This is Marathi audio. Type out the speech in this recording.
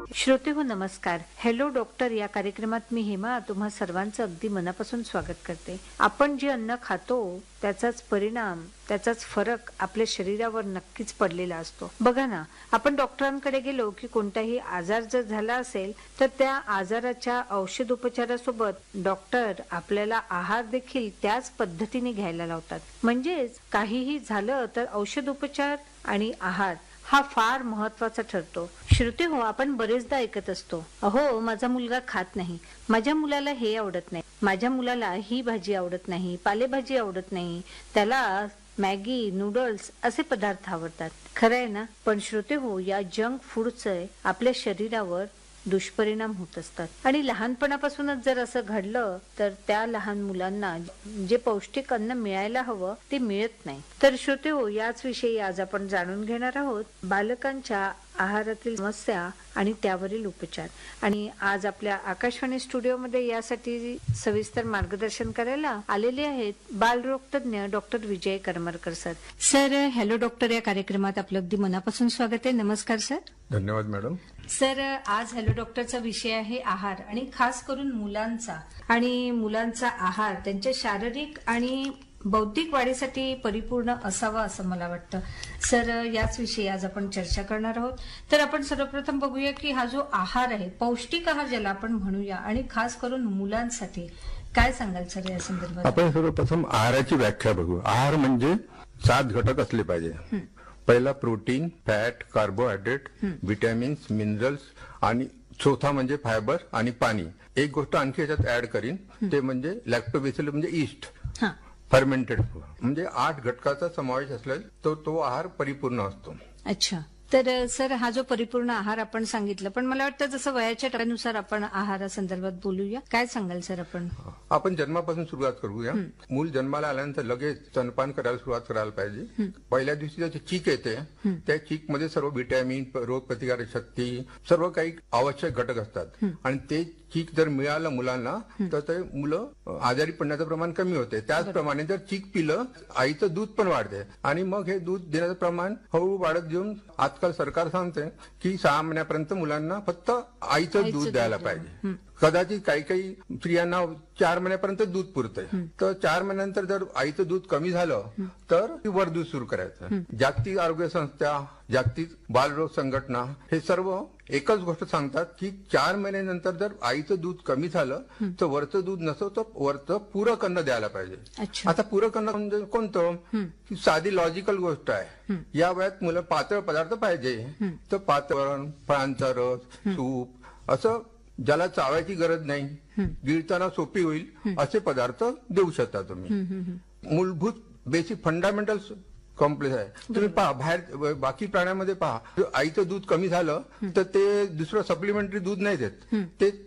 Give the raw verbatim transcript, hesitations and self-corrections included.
श्रोते हो नमस्कार. हॅलो डॉक्टर या कार्यक्रमात मी हेमा तुम्हा सर्वांचं अगदी मनापासून स्वागत करते. आपण जे अन्न खातो त्याचाच परिणाम त्याचाच फरक आपल्या शरीरावर नक्कीच पडलेला असतो. बघा ना, आपण डॉक्टरांकडे गेलो की कोणताही आजार जर झाला असेल तर त्या आजाराच्या औषधोपचारासोबत डॉक्टर आपल्याला आहार देखील त्याच पद्धतीने घ्यायला लावतात. म्हणजेच काहीही झालं तर औषधोपचार आणि आहार हा फार महत्वाचा ठरतो. श्रोते हो, आपण बरेचदा ऐकत असतो, अहो माझा मुलगा खात नाही, माझ्या मुलाला हे आवडत नाही, माझ्या मुलाला ही भाजी आवडत नाही, पालेभाजी आवडत नाही, त्याला मॅगी नूडल्स असे पदार्थ आवडतात. खरं आहे ना? पण श्रोते हो, या जंक फूडचे आपल्या शरीरावर दुष्परिणाम होत असतात. आणि लहानपणापासूनच जर असं घडलं तर त्या लहान मुलांना जे पौष्टिक अन्न मिळायला हवं ते मिळत नाही. तर श्रोते हो, याच विषयी आज आपण जाणून घेणार आहोत बालकांच्या आहारातील समस्या आणि त्यावरील उपचार. आणि आज आपल्या आकाशवाणी स्टुडिओमध्ये यासाठी सविस्तर मार्गदर्शन करायला आलेले आहेत बालरोग तज्ञ डॉक्टर विजय Karmarkar sir. Sir, hello doctor या कार्यक्रमात आपलं अगदी मनापासून स्वागत आहे. नमस्कार सर. धन्यवाद मॅडम. सर, आज हॅलो डॉक्टरचा विषय आहे आहार आणि खास करून मुलांचा. आणि मुलांचा आहार त्यांच्या शारीरिक आणि बौद्धिक वाढीसाठी परिपूर्ण असावा असं मला वाटतं. सर, याच विषयी आज आपण चर्चा करणार आहोत. तर आपण सर्वप्रथम बघूया की हा जो आहार आहे, पौष्टिक आहार ज्याला आपण म्हणूया, आणि खास करून मुलांसाठी काय सांगाल सर या संदर्भात? आपण सर्वप्रथम आहाराची व्याख्या बघू. आहार म्हणजे सात घटक असले पाहिजे. पहिला protein, fat, carbohydrate, vitamins, minerals आणि चौथा म्हणजे फायबर आणि पाणी. एक गोष्ट आणखी याच्यात ऍड करीन, ते म्हणजे लॅक्टोबॅसिलस म्हणजे ईस्ट, फर्मेंटेड फूड. म्हणजे आठ घटकाचा समावेश असलेला तो तो आहार परिपूर्ण असतो. अच्छा. तर सर, हा जो परिपूर्ण आहार आपण सांगितलं, पण मला वाटतं जसं वयाच्या टप्प्यानुसार आपण आहारासंदर्भात बोलूया. काय सांगाल सर आपण? आपण जन्मापासून सुरुवात करूया. मूल जन्माला आल्यानंतर लगेच स्तनपान करायला सुरुवात करायला पाहिजे. पहिल्या दिवशी त्याची चीक येते, त्या चीक मध्ये सर्व व्हिटॅमिन, रोग प्रतिकारक शक्ती, सर्व काही आवश्यक घटक असतात. आणि ते चीक जर मिळालं मुलांना तर ते मुलं आजारी पडण्याचं प्रमाण कमी होते. त्याचप्रमाणे जर चीक पिलं, आईचं दूध पण वाढते आणि मग हे दूध देण्याचं प्रमाण हळूहळू वाढत घेऊन आजकाल सरकार सांगते की सहा महिन्यापर्यंत मुलांना फक्त आईचं दूध द्यायला पाहिजे. कदाचित काही काही स्त्रियांना चार महिन्यापर्यंत दूध पुरतंय. तर चार महिन्यानंतर जर आईचं दूध कमी झालं तर वरदूध सुरू करायचं. जागतिक आरोग्य संस्था, जागतिक बालरोग संघटना हे सर्व एकच गोष्ट सांगतात की चार महिन्यानंतर जर आईचं दूध कमी झालं तर वरचं दूध नसतं तर वरचं पूरक अन्न द्यायला पाहिजे. आता पूरक अन्न म्हणजे कोणतं? साधी लॉजिकल गोष्ट आहे. या वयात मुलं पातळ पदार्थ पाहिजे, तर पातळ, फळांचा रस, सूप, असं ज्याला चावायची गरज नाही, गिळताना सोपी होईल असे पदार्थ देऊ शकता तुम्ही. मूलभूत बेसिक फंडामेंटल्स कॉम्प्लेक्स आहे. तुम्ही पहा, बाहेर बाकी प्राण्यामध्ये पहा, आईचं दूध कमी झालं तर ते दुसरं सप्लिमेंटरी दूध नाही देत, ते